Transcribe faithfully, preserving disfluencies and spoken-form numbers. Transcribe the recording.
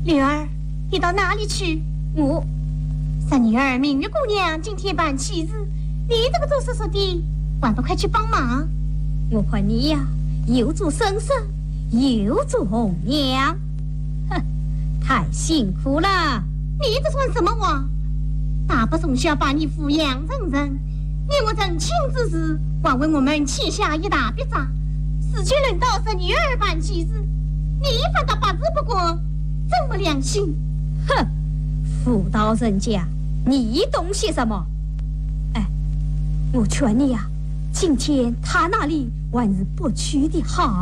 灵儿，你到哪里去？ 我三女儿明月姑娘今天办喜日，你这个做叔叔的还不快去帮忙？ 我看你呀，又做婶婶又做红娘，哼，太辛苦了。 你这算什么话？大伯从小把你抚养成人，你我成亲之时还为我们欠下一大笔账，死去轮到三女儿办喜日，你反倒把子不过，这么良心？ 哼，妇道人家，你懂些什么？哎，我劝你呀，今天他那里还是不去的好。